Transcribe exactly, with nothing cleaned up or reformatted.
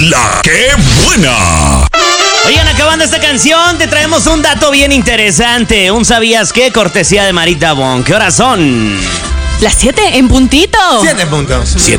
La que buena. Oigan, acabando esta canción, te traemos un dato bien interesante. Un ¿sabías qué? Cortesía de Marita Bon. ¿Qué horas son? Las siete en puntito. Siete puntos. Siete